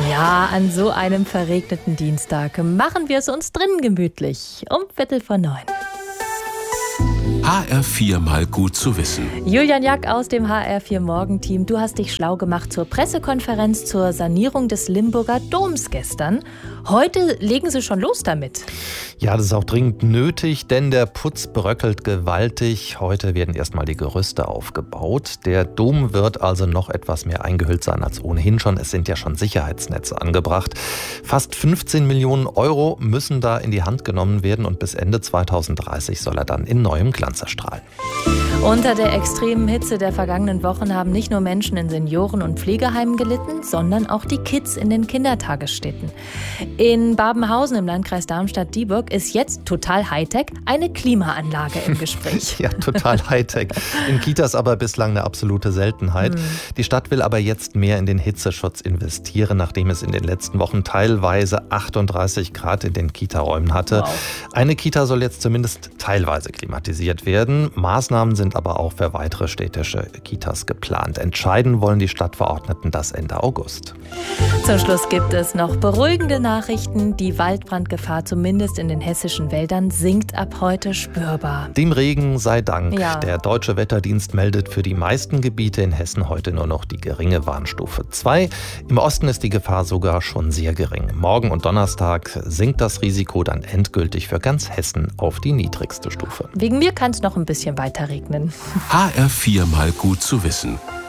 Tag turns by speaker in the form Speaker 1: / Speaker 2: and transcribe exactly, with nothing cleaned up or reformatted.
Speaker 1: Ja, an so einem verregneten Dienstag machen wir es uns drinnen gemütlich. Um Viertel vor neun.
Speaker 2: H R vier mal gut zu wissen.
Speaker 1: Julian Jack aus dem H R vier Morgenteam. Du hast dich schlau gemacht zur Pressekonferenz zur Sanierung des Limburger Doms gestern. Heute legen sie schon los damit.
Speaker 3: Ja, das ist auch dringend nötig, denn der Putz bröckelt gewaltig. Heute werden erstmal die Gerüste aufgebaut. Der Dom wird also noch etwas mehr eingehüllt sein als ohnehin schon. Es sind ja schon Sicherheitsnetze angebracht. Fast fünfzehn Millionen Euro müssen da in die Hand genommen werden und bis Ende zweitausenddreißig soll er dann in neuem Glanz erstrahlen.
Speaker 1: Unter der extremen Hitze der vergangenen Wochen haben nicht nur Menschen in Senioren- und Pflegeheimen gelitten, sondern auch die Kids in den Kindertagesstätten. In Babenhausen im Landkreis Darmstadt-Dieburg ist jetzt total Hightech eine Klimaanlage im Gespräch.
Speaker 3: Ja, total Hightech. In Kitas aber bislang eine absolute Seltenheit. Mhm. Die Stadt will aber jetzt mehr in den Hitzeschutz investieren, nachdem es in den letzten Wochen teilweise achtunddreißig Grad in den Kita-Räumen hatte. Wow. Eine Kita soll jetzt zumindest teilweise klimatisiert werden. Maßnahmen sind aber auch für weitere städtische Kitas geplant. Entscheiden wollen die Stadtverordneten das Ende August.
Speaker 1: Zum Schluss gibt es noch beruhigende Nachrichten. Die Waldbrandgefahr, zumindest in den hessischen Wäldern, sinkt ab heute spürbar.
Speaker 3: Dem Regen sei Dank.
Speaker 1: Ja.
Speaker 3: Der Deutsche Wetterdienst meldet für die meisten Gebiete in Hessen heute nur noch die geringe Warnstufe zwei. Im Osten ist die Gefahr sogar schon sehr gering. Morgen und Donnerstag sinkt das Risiko dann endgültig für ganz Hessen auf die niedrigste Stufe.
Speaker 1: Wegen mir kann es noch ein bisschen weiter regnen.
Speaker 2: H R vier mal gut zu wissen.